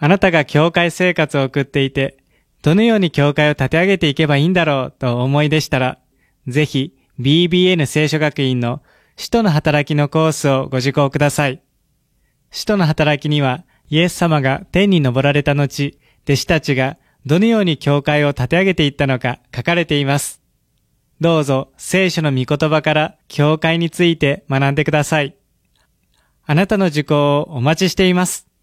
あなたが教会生活を送っていて、どのように教会を立て上げていけばいいんだろうとお思いでしたら、ぜひ BBN 聖書学院の使徒の働きのコースをご受講ください。使徒の働きには、イエス様が天に昇られた後、弟子たちがどのように教会を立て上げていったのか書かれています。どうぞ聖書の御言葉から教会について学んでください。あなたの受講をお待ちしています。